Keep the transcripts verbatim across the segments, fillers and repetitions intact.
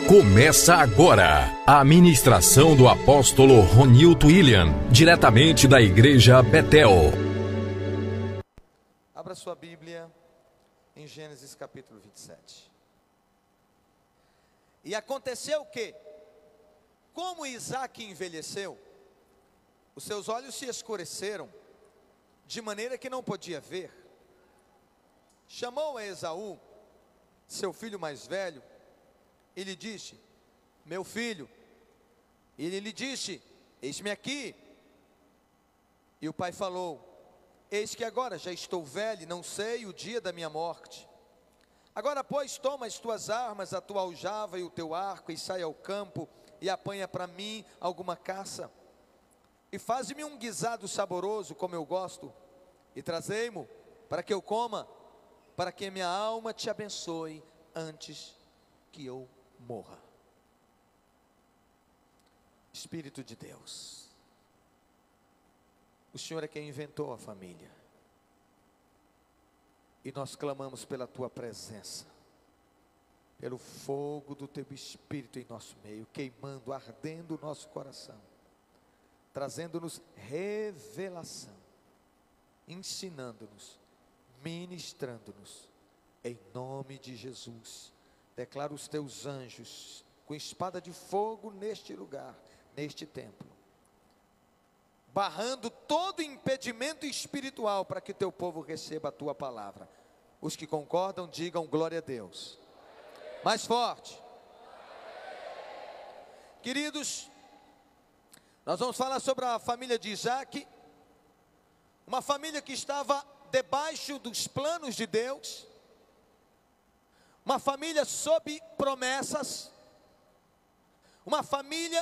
Começa agora a ministração do apóstolo Ronilton William, diretamente da Igreja Betel. Abra sua Bíblia em Gênesis capítulo vinte e sete. E aconteceu que, como Isaque envelheceu, os seus olhos se escureceram, de maneira que não podia ver. Chamou a Esaú, seu filho mais velho, e lhe disse: meu filho. Ele lhe disse: eis-me aqui. E o pai falou: eis que agora já estou velho e não sei o dia da minha morte. Agora, pois, toma as tuas armas, a tua aljava e o teu arco, e sai ao campo, e apanha para mim alguma caça, e faz-me um guisado saboroso, como eu gosto, e trazei-mo, para que eu coma, para que minha alma te abençoe, antes que eu morra. Espírito de Deus, o Senhor é quem inventou a família, e nós clamamos pela tua presença, pelo fogo do teu Espírito em nosso meio, queimando, ardendo o nosso coração, trazendo-nos revelação, ensinando-nos, ministrando-nos, em nome de Jesus. Declara os teus anjos com espada de fogo neste lugar, neste templo, barrando todo impedimento espiritual para que teu povo receba a tua palavra. Os que concordam, digam glória a Deus. Mais forte. Queridos, nós vamos falar sobre a família de Isaque, uma família que estava debaixo dos planos de Deus, uma família sob promessas, uma família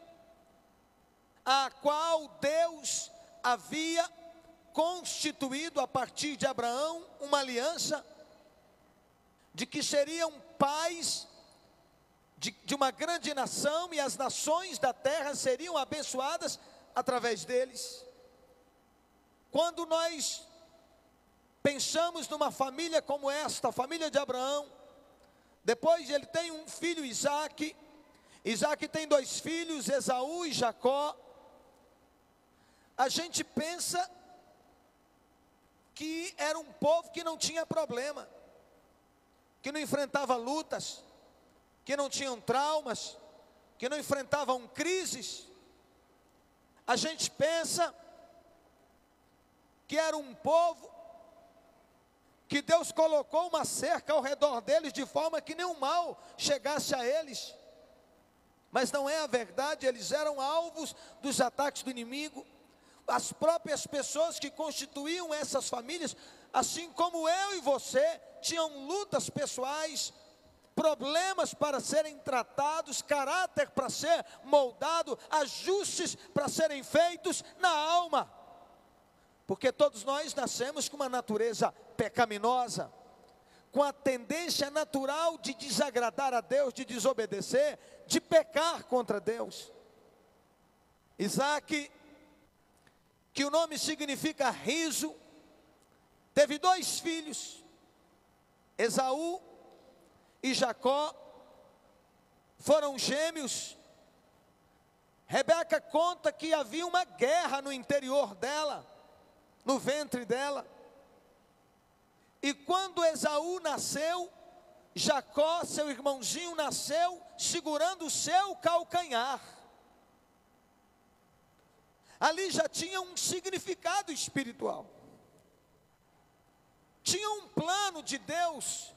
a qual Deus havia constituído a partir de Abraão uma aliança de que seriam pais de, de uma grande nação, e as nações da terra seriam abençoadas através deles. Quando nós pensamos numa família como esta, a família de Abraão, depois ele tem um filho, Isaque. Isaque tem dois filhos, Esaú e Jacó. A gente pensa que era um povo que não tinha problema, que não enfrentava lutas, que não tinham traumas, que não enfrentavam crises. A gente pensa que era um povo que Deus colocou uma cerca ao redor deles, de forma que nenhum mal chegasse a eles. Mas não é a verdade, eles eram alvos dos ataques do inimigo. As próprias pessoas que constituíam essas famílias, assim como eu e você, tinham lutas pessoais, problemas para serem tratados, caráter para ser moldado, ajustes para serem feitos na alma. Porque todos nós nascemos com uma natureza pecaminosa, com a tendência natural de desagradar a Deus, de desobedecer, de pecar contra Deus. Isaque, que o nome significa riso, teve dois filhos, Esaú e Jacó. Foram gêmeos. Rebeca conta que havia uma guerra no interior dela, no ventre dela. E quando Esaú nasceu, Jacó, seu irmãozinho, nasceu segurando o seu calcanhar. Ali já tinha um significado espiritual. Tinha um plano de Deus,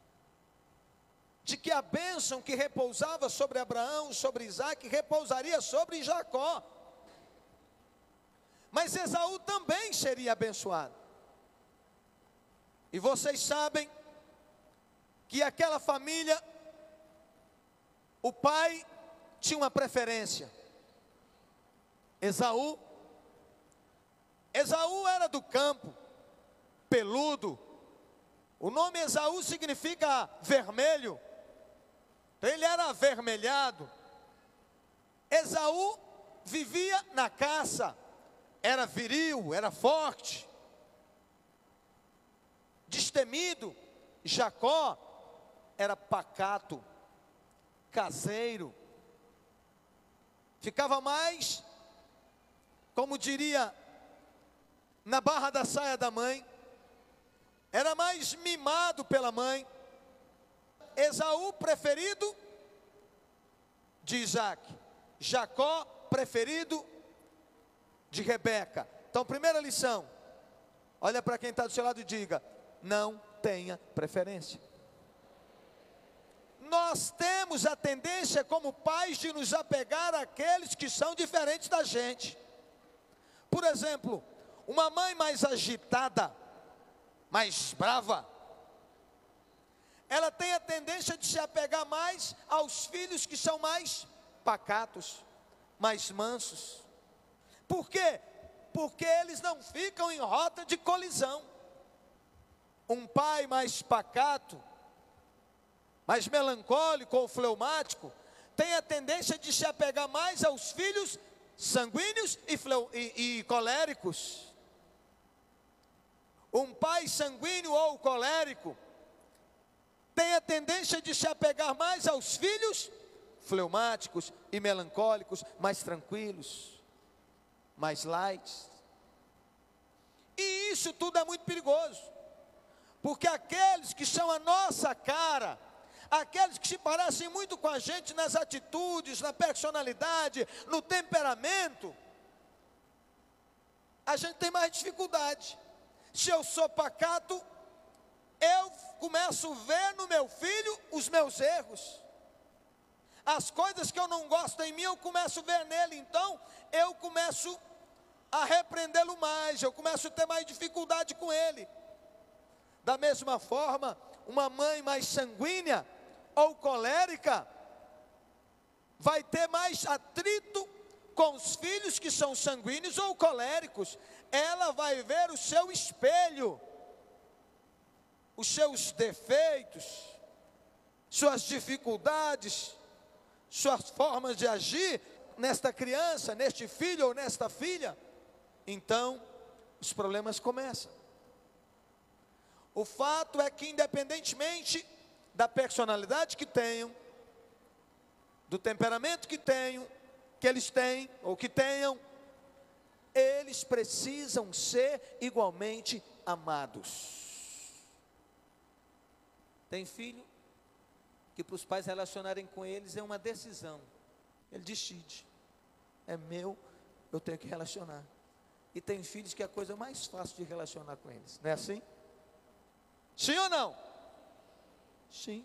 de que a bênção que repousava sobre Abraão, sobre Isaque, repousaria sobre Jacó. Mas Esaú também seria abençoado. E vocês sabem que aquela família, o pai tinha uma preferência. Esaú, Esaú era do campo, peludo. O nome Esaú significa vermelho. Então ele era avermelhado. Esaú vivia na caça, era viril, era forte, destemido. Jacó era pacato, caseiro. Ficava mais, como diria, na barra da saia da mãe. Era mais mimado pela mãe. Esaú preferido de Isaac. Jacó preferido de Rebeca. Então, primeira lição. Olha para quem está do seu lado e diga: não tenha preferência. Nós temos a tendência como pais de nos apegar àqueles que são diferentes da gente. Por exemplo, uma mãe mais agitada, mais brava, ela tem a tendência de se apegar mais aos filhos que são mais pacatos, mais mansos. Por quê? Porque eles não ficam em rota de colisão. Um pai mais pacato, mais melancólico ou fleumático, tem a tendência de se apegar mais aos filhos sanguíneos e, fleu, e, e coléricos. Um pai sanguíneo ou colérico tem a tendência de se apegar mais aos filhos fleumáticos e melancólicos, mais tranquilos, mais light. E isso tudo é muito perigoso, porque aqueles que são a nossa cara, aqueles que se parecem muito com a gente nas atitudes, na personalidade, no temperamento, a gente tem mais dificuldade. Se eu sou pacato, eu começo a ver no meu filho os meus erros. As coisas que eu não gosto em mim, eu começo a ver nele. Então, eu começo a repreendê-lo mais, eu começo a ter mais dificuldade com ele. Da mesma forma, uma mãe mais sanguínea ou colérica vai ter mais atrito com os filhos que são sanguíneos ou coléricos. Ela vai ver o seu espelho, os seus defeitos, suas dificuldades, suas formas de agir nesta criança, neste filho ou nesta filha. Então, os problemas começam. O fato é que, independentemente da personalidade que tenham, do temperamento que tenham, que eles têm ou que tenham, eles precisam ser igualmente amados. Tem filho que para os pais relacionarem com eles é uma decisão. Ele decide, é meu, eu tenho que relacionar. E tem filhos que é a coisa mais fácil de relacionar com eles, não é assim? Sim ou não? Sim.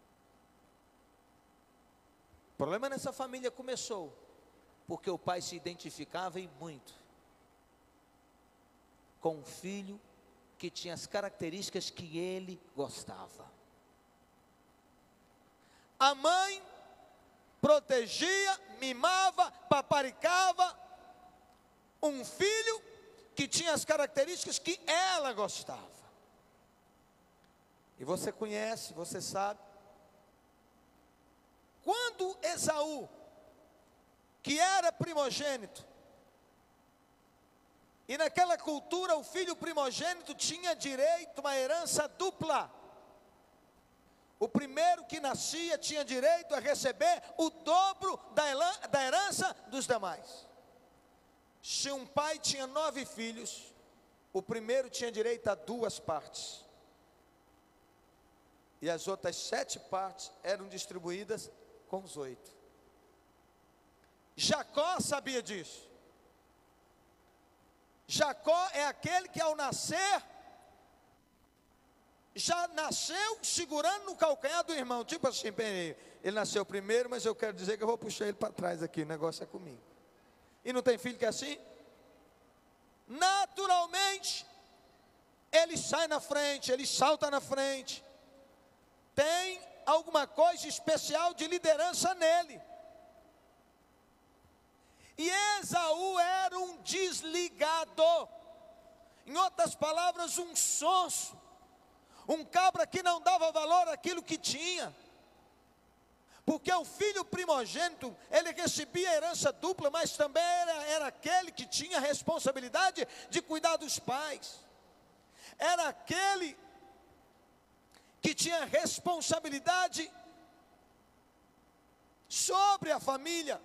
O problema nessa família começou porque o pai se identificava em muito com um filho que tinha as características que ele gostava. A mãe protegia, mimava, paparicava um filho que tinha as características que ela gostava. E você conhece, você sabe. Quando Esaú, que era primogênito, e naquela cultura o filho primogênito tinha direito a uma herança dupla. O primeiro que nascia tinha direito a receber o dobro da herança dos demais. Se um pai tinha nove filhos, o primeiro tinha direito a duas partes. E as outras sete partes eram distribuídas com os oito. Jacó sabia disso. Jacó é aquele que ao nascer, já nasceu segurando no calcanhar do irmão. Tipo assim, ele nasceu primeiro, mas eu quero dizer que eu vou puxar ele para trás aqui, o negócio é comigo. E não tem filho que é assim? Naturalmente, ele sai na frente, ele salta na frente. Tem alguma coisa especial de liderança nele. E Esaú era um desligado. Em outras palavras, um sonso. Um cabra que não dava valor àquilo que tinha. Porque o filho primogênito, ele recebia herança dupla, mas também era, era aquele que tinha a responsabilidade de cuidar dos pais. Era aquele que tinha responsabilidade sobre a família.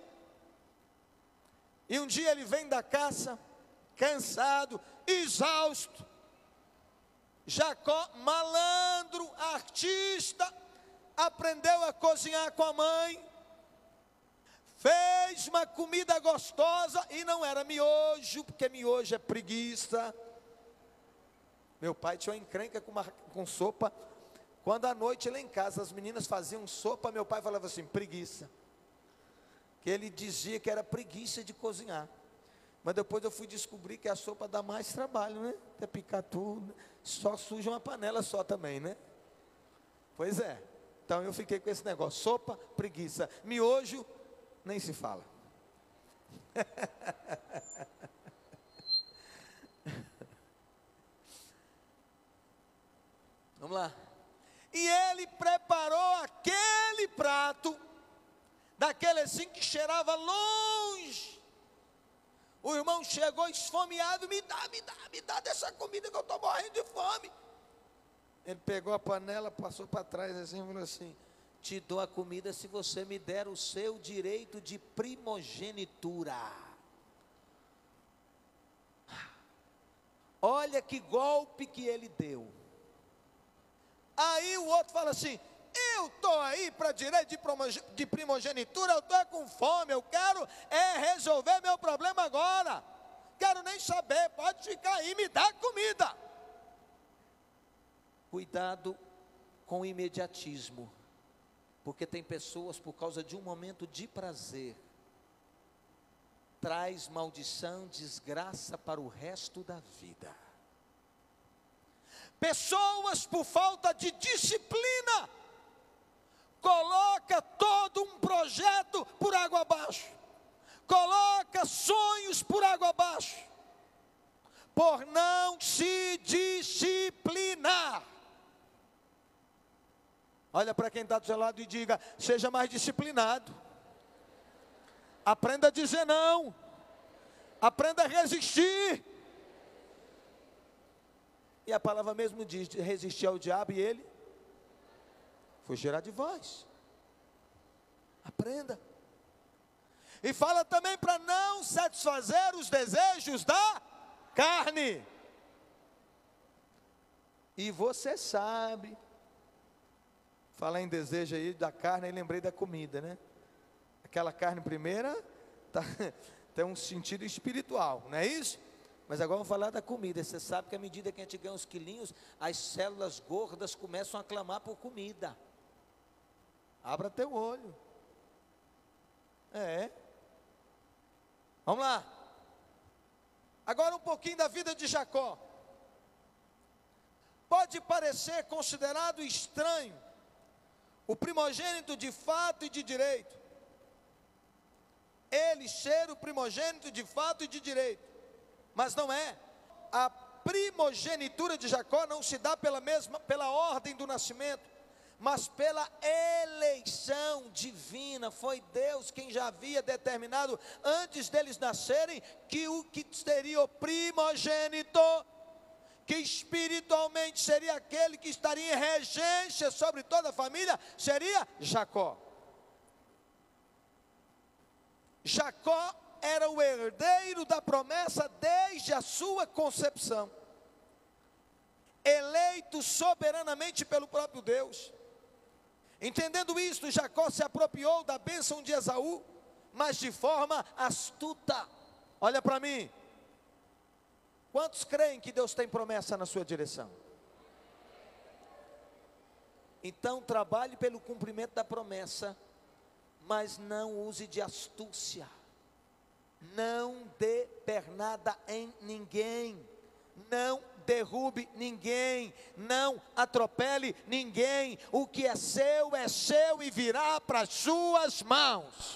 E um dia ele vem da caça, cansado, exausto. Jacó, malandro, artista, aprendeu a cozinhar com a mãe, fez uma comida gostosa e não era miojo, porque miojo é preguiça. Meu pai tinha uma encrenca com, uma, com sopa. Quando à noite lá em casa as meninas faziam sopa, meu pai falava assim, preguiça. Que ele dizia que era preguiça de cozinhar. Mas depois eu fui descobrir que a sopa dá mais trabalho, né? Até picar tudo, só suja uma panela só também, né? Pois é. Então eu fiquei com esse negócio, sopa, preguiça. Miojo, nem se fala. Vamos lá. E ele preparou aquele prato, daquele assim que cheirava longe. O irmão chegou esfomeado, me dá, me dá, me dá dessa comida que eu estou morrendo de fome. Ele pegou a panela, passou para trás assim e falou assim, te dou a comida se você me der o seu direito de primogenitura. Olha que golpe que ele deu. Aí o outro fala assim, eu estou aí para direito de primogenitura, eu estou com fome, eu quero é resolver meu problema agora. Quero nem saber, pode ficar aí, me dá comida. Cuidado com o imediatismo, porque tem pessoas, por causa de um momento de prazer, traz maldição, desgraça para o resto da vida. Pessoas, por falta de disciplina, coloca todo um projeto por água abaixo, coloca sonhos por água abaixo, por não se disciplinar. Olha para quem está do seu lado e diga, seja mais disciplinado, aprenda a dizer não, aprenda a resistir. E a palavra mesmo diz, resistir ao diabo e ele fugirá de vós. Aprenda. E fala também para não satisfazer os desejos da carne. E você sabe, falar em desejo aí da carne, aí lembrei da comida, né? Aquela carne primeira tá, tem um sentido espiritual, não é isso? Mas agora vamos falar da comida. Você sabe que à medida que a gente ganha uns quilinhos, as células gordas começam a clamar por comida. Abra teu olho. É. Vamos lá. Agora um pouquinho da vida de Jacó. Pode parecer considerado estranho o primogênito de fato e de direito, ele ser o primogênito de fato e de direito. Mas não é. A primogenitura de Jacó não se dá pela mesma, pela ordem do nascimento, mas pela eleição divina. Foi Deus quem já havia determinado antes deles nascerem que o que seria o primogênito, que espiritualmente seria aquele que estaria em regência sobre toda a família, seria Jacó. Jacó era o herdeiro da promessa desde a sua concepção, eleito soberanamente pelo próprio Deus. Entendendo isto, Jacó se apropriou da bênção de Esaú, mas de forma astuta. Olha para mim, quantos creem que Deus tem promessa na sua direção? Então trabalhe pelo cumprimento da promessa, mas não use de astúcia. Não dê pernada em ninguém, não derrube ninguém, não atropele ninguém. O que é seu é seu e virá para as suas mãos.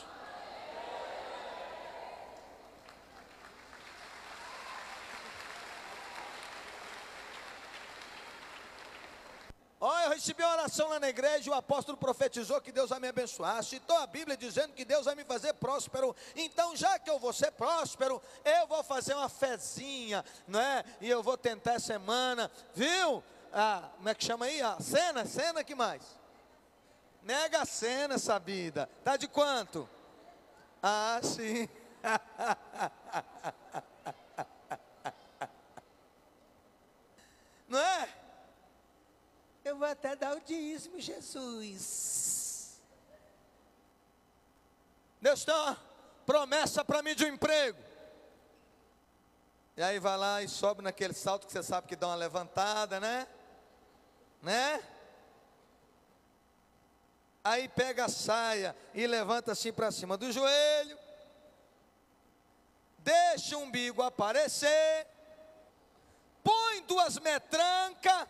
Olha, eu recebi uma oração lá na igreja, o apóstolo profetizou que Deus vai me abençoar, citou a Bíblia dizendo que Deus vai me fazer próspero. Então, já que eu vou ser próspero, eu vou fazer uma fezinha, não é? E eu vou tentar essa semana, viu? Ah, como é que chama aí? A cena, cena, que mais? Mega Sena, sabida. Tá de quanto? Ah, sim. Não é? Eu vou até dar o dízimo, Jesus. Deus tem uma promessa para mim de um emprego. E aí vai lá e sobe naquele salto que você sabe que dá uma levantada, né? Né? Aí pega a saia e levanta assim para cima do joelho. Deixa o umbigo aparecer. Põe duas metrancas.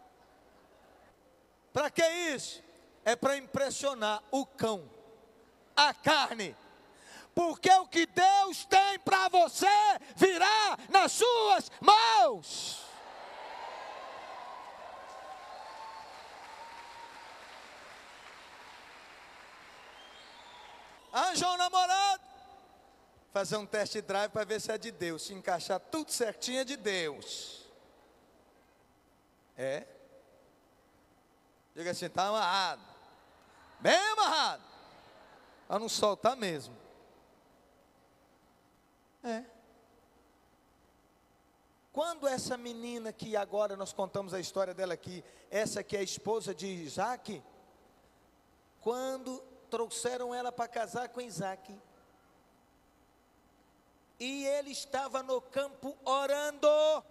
Para que isso? É para impressionar o cão, a carne. Porque o que Deus tem para você virá nas suas mãos. Arranjou um namorado, fazer um test drive para ver se é de Deus. Se encaixar tudo certinho é de Deus. É. Diga assim, está amarrado. Bem amarrado. Para não soltar mesmo. É. Quando essa menina que agora nós contamos a história dela aqui, essa que é a esposa de Isaac, quando trouxeram ela para casar com Isaac, e ele estava no campo orando,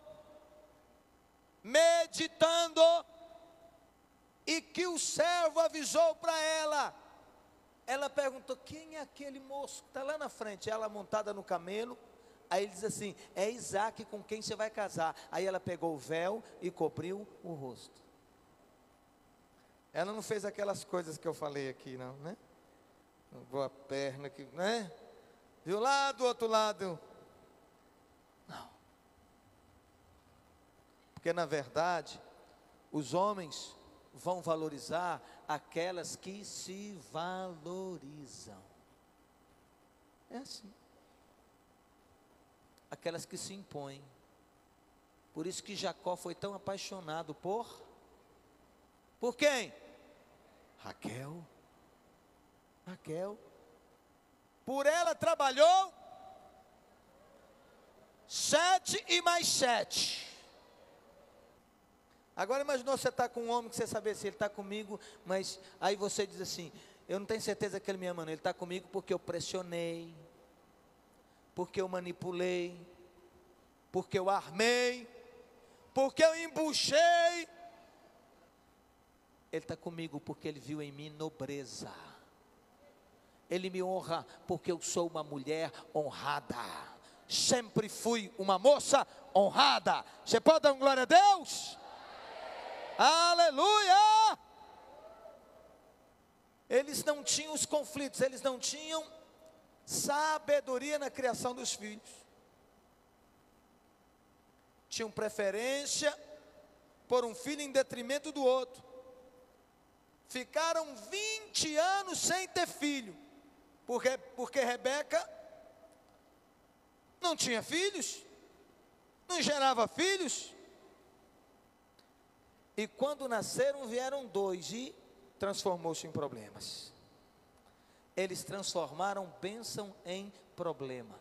meditando, e que o servo avisou para ela. Ela perguntou, quem é aquele moço que está lá na frente? Ela montada no camelo. Aí ele diz assim, é Isaac com quem você vai casar. Aí ela pegou o véu e cobriu o rosto. Ela não fez aquelas coisas que eu falei aqui não, né? Boa perna, que, né? Viu lá do outro lado? Não. Porque na verdade, os homens vão valorizar aquelas que se valorizam. É assim. Aquelas que se impõem. Por isso que Jacó foi tão apaixonado por... Por quem? Raquel. Raquel. Por ela trabalhou sete e mais sete. Agora imaginou você estar com um homem que você saber se ele está comigo, mas aí você diz assim, eu não tenho certeza que ele me ama não, ele está comigo porque eu pressionei, porque eu manipulei, porque eu armei, porque eu embuchei. Ele está comigo porque ele viu em mim nobreza. Ele me honra porque eu sou uma mulher honrada. Sempre fui uma moça honrada. Você pode dar uma glória a Deus? Aleluia! Eles não tinham os conflitos, eles não tinham sabedoria na criação dos filhos. Tinham preferência por um filho em detrimento do outro. Ficaram vinte anos sem ter filho, porque, porque Rebeca não tinha filhos, não gerava filhos. E quando nasceram, vieram dois e transformou-se em problemas. Eles transformaram bênção em problema.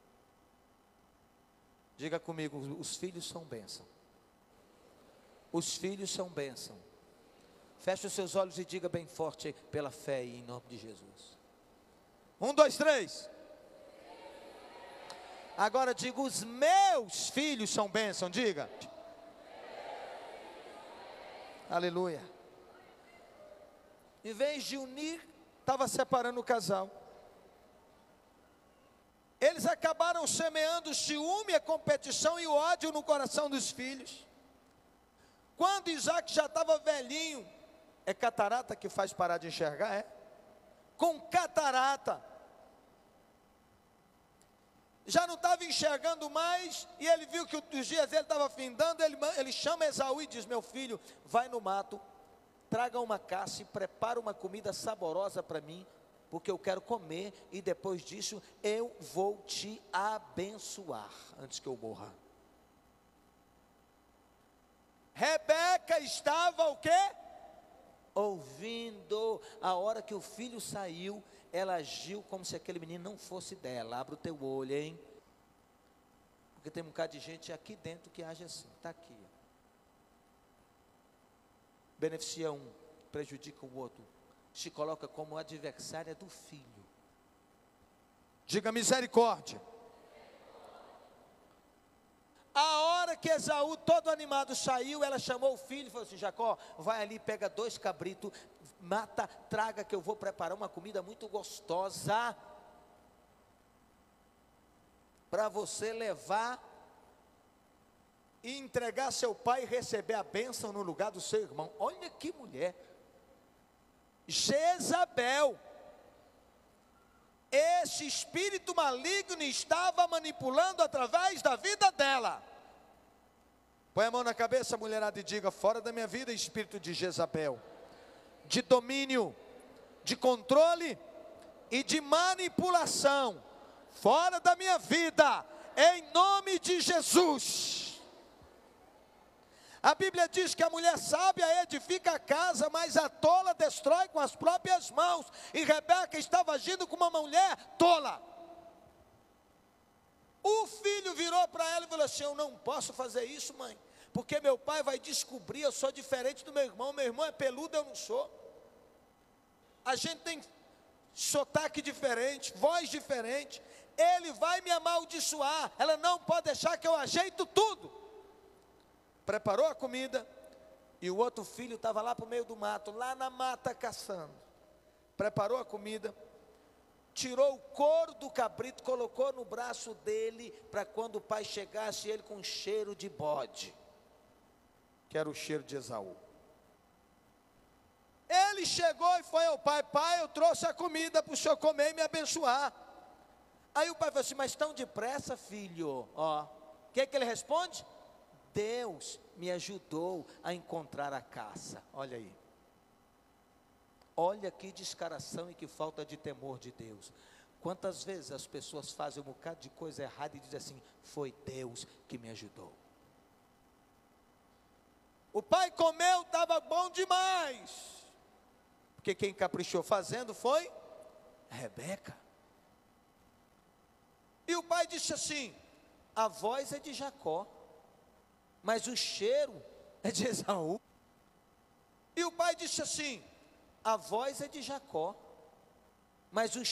Diga comigo, os filhos são bênção. Os filhos são bênção. Feche os seus olhos e diga bem forte, pela fé e em nome de Jesus. Um, dois, três. Agora diga, os meus filhos são bênção, diga. Aleluia. Em vez de unir, estava separando o casal. Eles acabaram semeando o ciúme, a competição e o ódio no coração dos filhos. Quando Isaac já estava velhinho, é catarata que faz parar de enxergar, é? Com catarata. Já não estava enxergando mais, e ele viu que os dias dele estavam findando, ele, ele chama Esaú e diz, meu filho, vai no mato, traga uma caça e prepara uma comida saborosa para mim, porque eu quero comer, e depois disso, eu vou te abençoar, antes que eu morra. Rebeca estava o quê? Ouvindo, a hora que o filho saiu, ela agiu como se aquele menino não fosse dela. Abre o teu olho, hein? Porque tem um bocado de gente aqui dentro que age assim, está aqui. Beneficia um, prejudica o outro. Se coloca como adversária do filho. Diga misericórdia. A hora que Esaú, todo animado, saiu, ela chamou o filho e falou assim: Jacó, vai ali, pega dois cabritos, mata, traga que eu vou preparar uma comida muito gostosa para você levar e entregar seu pai e receber a bênção no lugar do seu irmão. Olha que mulher, Jezabel. Esse espírito maligno estava manipulando através da vida dela. Põe a mão na cabeça, mulherada, e diga: fora da minha vida, espírito de Jezabel, de domínio, de controle e de manipulação, fora da minha vida, em nome de Jesus. A Bíblia diz que a mulher sábia edifica a casa, mas a tola destrói com as próprias mãos. E Rebeca estava agindo como uma mulher tola. O filho virou para ela e falou assim: eu não posso fazer isso, mãe, porque meu pai vai descobrir, eu sou diferente do meu irmão. Meu irmão é peludo, eu não sou. A gente tem sotaque diferente, voz diferente. Ele vai me amaldiçoar. Ela não pode deixar que eu ajeito tudo. Preparou a comida, e o outro filho estava lá para o meio do mato, lá na mata caçando. Preparou a comida, tirou o couro do cabrito, colocou no braço dele, para quando o pai chegasse, ele com cheiro de bode, que era o cheiro de Esaú. Ele chegou e foi ao pai: pai, eu trouxe a comida para o senhor comer e me abençoar. Aí o pai falou assim: mas tão depressa, filho? Ó, o que que ele responde? Deus me ajudou a encontrar a caça. Olha aí. Olha que descaração e que falta de temor de Deus. Quantas vezes as pessoas fazem um bocado de coisa errada e dizem assim: foi Deus que me ajudou. O pai comeu, estava bom demais. Porque quem caprichou fazendo foi Rebeca. E o pai disse assim: a voz é de Jacó, mas o cheiro é de Esaú. E o pai disse assim: a voz é de Jacó, mas o